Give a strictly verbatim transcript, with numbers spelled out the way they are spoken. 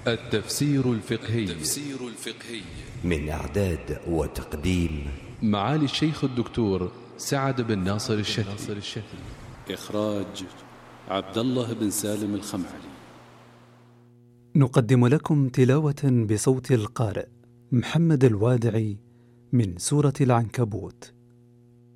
التفسير الفقهي التفسير الفقهي من إعداد وتقديم معالي الشيخ الدكتور سعد بن ناصر الشتي. إخراج عبد الله بن سالم الخمعلي. نقدم لكم تلاوة بصوت القارئ محمد الوادعي من سورة العنكبوت.